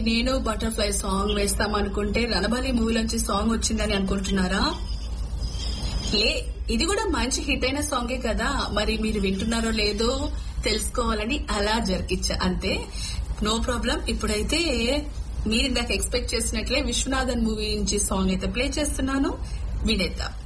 నేను butterfly song వేస్తాం అనుకుంటే రణబలి మూవీలోంచి సాంగ్ వచ్చిందని అనుకుంటున్నారా? ఇది కూడా మంచి హిట్ అయిన సాంగే కదా, మరి మీరు వింటున్నారో లేదో తెలుసుకోవాలని అలా జరికిచ్చా అంతే. No problem. ఇప్పుడైతే మీరు ఇందాక ఎక్స్పెక్ట్ చేసినట్లే విశ్వనాథన్ మూవీ నుంచి సాంగ్ అయితే ప్లే చేస్తున్నాను, వినేద్దాం.